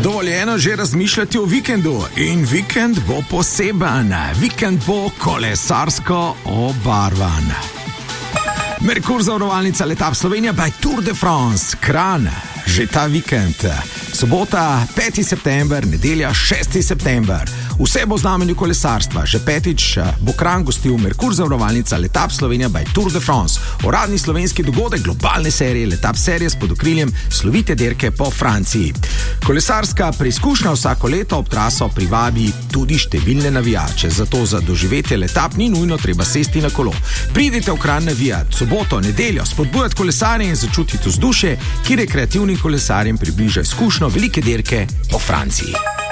Dovoljeno že razmišljati o vikendu in vikend bo poseben. Vikend bo kolesarsko obarvan. Merkur zavarovalnica Letap Slovenija by Tour de France, Kranj, že ta vikend. Sobota 5. september, nedelja 6. september. Vse bo v znamenju kolesarstva. Že petič bo Kranj gostil Merkur zavarovalnica Letap Slovenija by Tour de France. Uradni slovenski dogodek globalne serije Letap Series pod okriljem slovite dirke po Franciji. Kolesarska preizkušnja vsako leto ob traso privabi tudi številne navijače, zato za doživetje Letap ni nujno treba sesti na kolo. Pridite v Kranj navijati soboto, nedeljo, spodbujati kolesarje in začutiti vzdušje, ki rekreativnim kolesarjem približa izkušnjo velike dirke po Franciji.